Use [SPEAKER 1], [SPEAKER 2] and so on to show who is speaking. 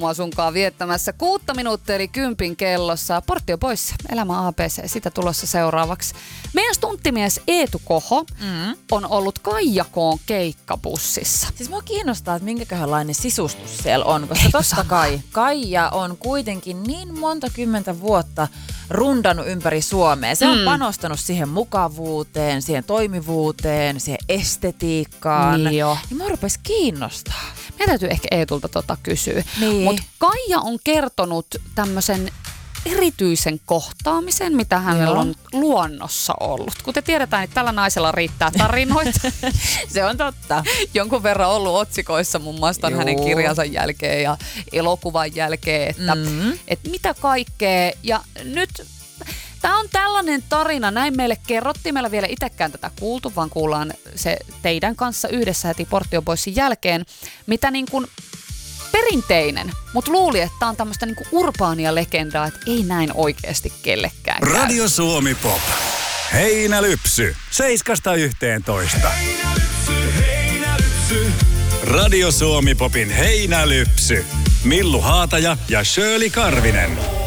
[SPEAKER 1] Mua sunkaan viettämässä 6 minuuttia eli 10 kellossa. Portti on pois. Elämä ABC. Sitä tulossa seuraavaksi. Meidän stunttimies Eetu Koho on ollut Kaijakoon keikkabussissa.
[SPEAKER 2] Siis mua kiinnostaa, että minkäköhänlainen sisustus siellä on, koska totta kai Kaija on kuitenkin niin monta kymmentä vuotta rundannut ympäri Suomea. Se on panostanut siihen mukavuuteen, siihen toimivuuteen, siihen estetiikkaan.
[SPEAKER 1] Niin jo.
[SPEAKER 2] Niin mua rupesi kiinnostaa.
[SPEAKER 1] Meidän täytyy ehkä Eetulta kysyä.
[SPEAKER 2] Niin.
[SPEAKER 1] Mutta Kaija on kertonut tämmöisen erityisen kohtaamisen, mitä hänellä on luonnossa ollut. Kuten tiedetään, että tällä naisella riittää tarinoita.
[SPEAKER 2] Se on totta.
[SPEAKER 1] Jonkun verran ollut otsikoissa muun muassa hänen kirjansa jälkeen ja elokuvan jälkeen, että mitä kaikkea. Ja nyt tämä on tällainen tarina, näin meille kerrottiin. Meillä vielä itsekään tätä kuultu, vaan kuullaan se teidän kanssa yhdessä heti Portti on poissin jälkeen, mitä niin kuin perinteinen, mutta luuli, että tämä on tämmöistä niinku urbaania legendaa, että ei näin oikeasti kellekään käy.
[SPEAKER 3] Radio Suomi Pop. Heinälypsy. 7–11. Heinälypsy. Radio Suomi Popin Heinälypsy. Millu Haataja ja Shirley Karvinen.